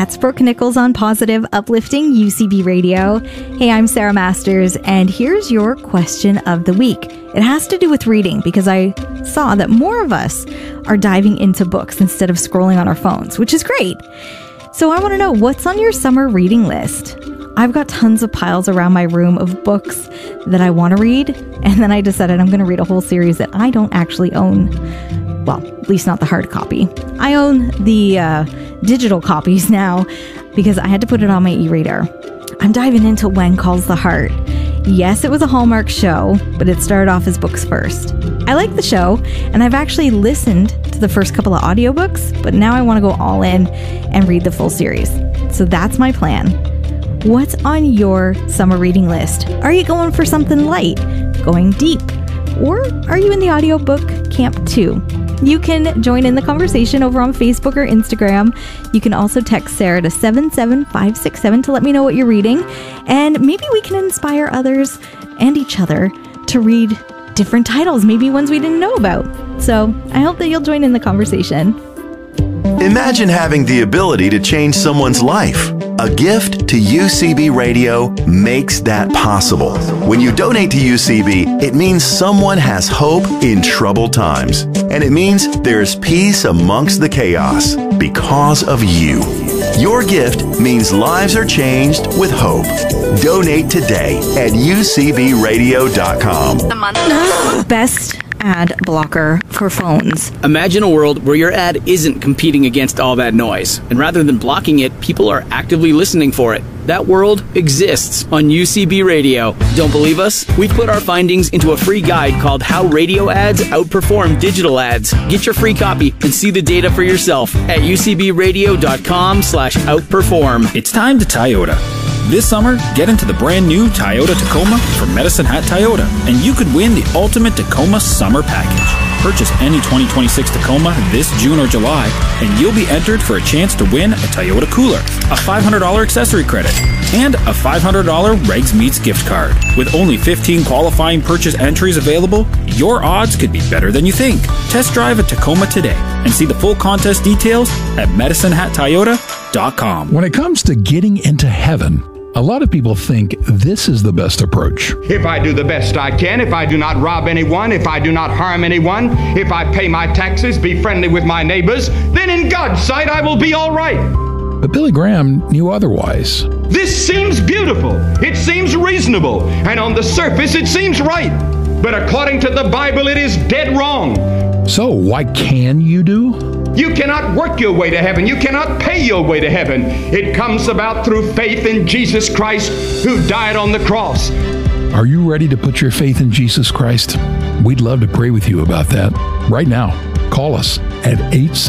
That's Brooke Nichols on Positive Uplifting UCB Radio. Hey, I'm Sarah Masters, and here's your question of the week. It has to do with reading because I saw that more of us are diving into books instead of scrolling on our phones, which is great. So I want to know, what's on your summer reading list? I've got tons of piles around my room of books that I want to read, and then I decided I'm going to read a whole series that I don't actually own. Well, at least not the hard copy. I own the digital copies now because I had to put it on my e-reader. I'm diving into When Calls the Heart. Yes, it was a Hallmark show, but it started off as books first. I like the show, and I've actually listened to the first couple of audiobooks, but now I want to go all in and read the full series. So that's my plan. What's on your summer reading list? Are you going for something light, going deep, or are you in the audiobook camp too? You can join in the conversation over on Facebook or Instagram. You can also text Sarah to 77567 to let me know what you're reading. And maybe we can inspire others and each other to read different titles, maybe ones we didn't know about. So I hope that you'll join in the conversation. Imagine having the ability to change someone's life. A gift to UCB Radio makes that possible. When you donate to UCB, it means someone has hope in troubled times. And it means there's peace amongst the chaos because of you. Your gift means lives are changed with hope. Donate today at ucbradio.com. Best ad blocker for phones. Imagine a world where your ad isn't competing against all that noise, and rather than blocking it, people are actively listening for it. That world exists on UCB Radio. Don't believe us? We've put our findings into a free guide called How Radio Ads Outperform Digital Ads. Get your free copy and see the data for yourself at ucbradio.com/outperform. It's time to Toyota. This summer, get into the brand new Toyota Tacoma from Medicine Hat Toyota, and you could win the ultimate Tacoma summer package. Purchase any 2026 Tacoma this June or July, and you'll be entered for a chance to win a Toyota cooler, a $500 accessory credit, and a $500 Regs Meats gift card. With only 15 qualifying purchase entries available, your odds could be better than you think. Test drive a Tacoma today and see the full contest details at MedicineHatToyota.com. When it comes to getting into heaven, a lot of people think this is the best approach. If I do the best I can, if I do not rob anyone, if I do not harm anyone, if I pay my taxes, be friendly with my neighbors, then in God's sight I will be all right. But Billy Graham knew otherwise. This seems beautiful. It seems reasonable. And on the surface it seems right. But according to the Bible it is dead wrong. So what can you do? You cannot work your way to heaven. You cannot pay your way to heaven. It comes about through faith in Jesus Christ who died on the cross. Are you ready to put your faith in Jesus Christ? We'd love to pray with you about that. Right now, call us at 8